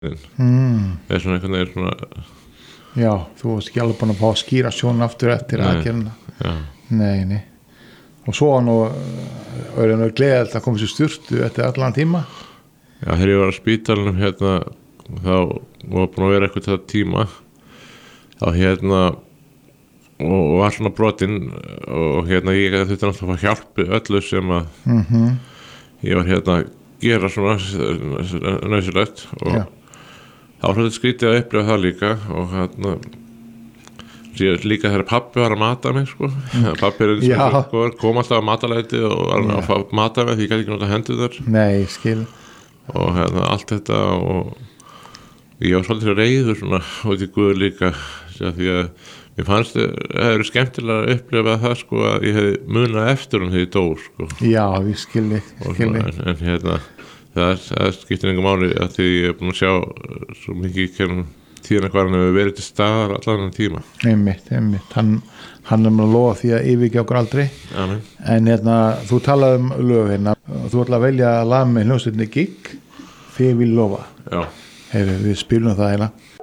er svona einhvern veginn svona. Já, þú varst ekki alveg búin að fá að skýra sjón aftur eftir aðgerðina. Nei. Og svo var nú gleðilegt að koma sér sturtu eftir allan tíma. Já, þegar ég var á spítalunum þá var búin að vera eitthvað það tíma þá og var svona brotinn og ég þurfti náttúrulega að fá hjálp öllu sem að ég var að gera svona nauðsynlegt og þá var þetta skrítið að upplifa það líka og líka þegar pabbi var að mata mig sko. Pabbi kom alltaf á matalæti og var að fá mata mig því ég gæti ekki nota hendur Nei, skil og allt þetta og ég var svolítið reiður svona út í Guð líka því að mér fannst það eru skemmtilega að upplifa það sko að ég hefði munað eftir þegar ég dó sko. Já, ég skilji en það skiptir engu máli að því ég er búin að sjá svo mikið tíðan hvað hann hefur verið til staðar allan tíma einmitt, hann er með að lofa því að yfirgefa okkur aldrei. Amen. En þú talaði lög þú ætla að velja lag með hljómsveitinni Gigg Þig vil lofa. Já. Við spilum það